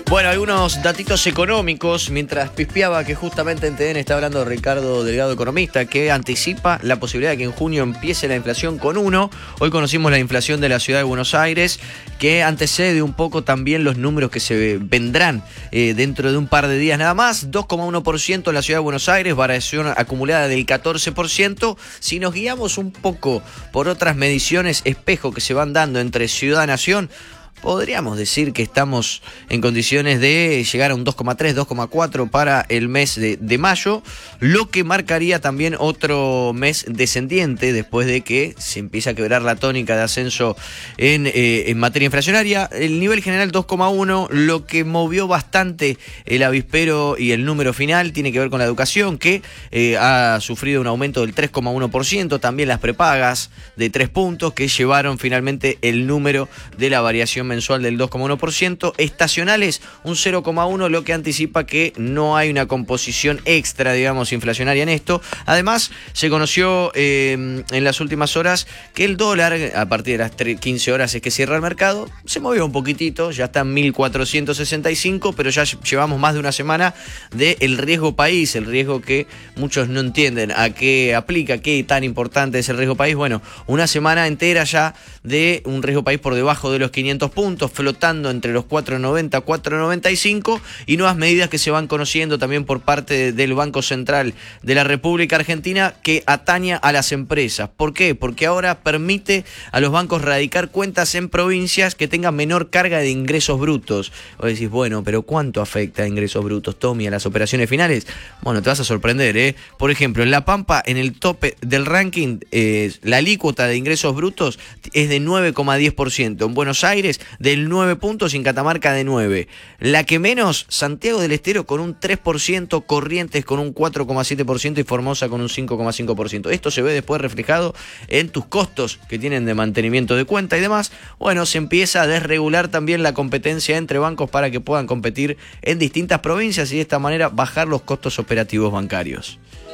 Bueno, algunos datitos económicos, mientras pispeaba que justamente en TN está hablando Ricardo Delgado, economista, que anticipa la posibilidad de que en junio empiece la inflación con 1. Hoy conocimos la inflación de la ciudad de Buenos Aires, que antecede un poco también los números que se vendrán dentro de un par de días nada más. 2,1% en la ciudad de Buenos Aires, variación acumulada del 14%. Si nos guiamos un poco por otras mediciones espejo que se van dando entre ciudad-nación, podríamos decir que estamos en condiciones de llegar a un 2,3, 2,4 para el mes de mayo, lo que marcaría también otro mes descendiente después de que se empiece a quebrar la tónica de ascenso en materia inflacionaria. El nivel general 2,1, lo que movió bastante el avispero y el número final tiene que ver con la educación, que ha sufrido un aumento del 3,1%, también las prepagas de 3 puntos que llevaron finalmente el número de la variación mensual del 2,1%, estacionales un 0,1%, lo que anticipa que no hay una composición extra, digamos, inflacionaria en esto. Además, se conoció en las últimas horas que el dólar, a partir de las 15 horas es que cierra el mercado, se movió un poquitito, ya está en 1.465, pero ya llevamos más de una semana del riesgo país, el riesgo que muchos no entienden a qué aplica, qué tan importante es el riesgo país. Bueno, una semana entera ya de un riesgo país por debajo de los 500 puntos, flotando entre los 4,90, 4,95, y nuevas medidas que se van conociendo también por parte del Banco Central de la República Argentina que ataña a las empresas. ¿Por qué? Porque ahora permite a los bancos radicar cuentas en provincias que tengan menor carga de ingresos brutos. Vos decís, bueno, pero ¿cuánto afecta a ingresos brutos, Tommy, a las operaciones finales? Bueno, te vas a sorprender, ¿eh? Por ejemplo, en La Pampa, en el tope del ranking, la alícuota de ingresos brutos es de 9,10%. En Buenos Aires, del 9 puntos, y en Catamarca de 9. La que menos, Santiago del Estero con un 3%, Corrientes con un 4,7% y Formosa con un 5,5%. Esto se ve después reflejado en tus costos que tienen de mantenimiento de cuenta y demás. Bueno, se empieza a desregular también la competencia entre bancos para que puedan competir en distintas provincias y de esta manera bajar los costos operativos bancarios.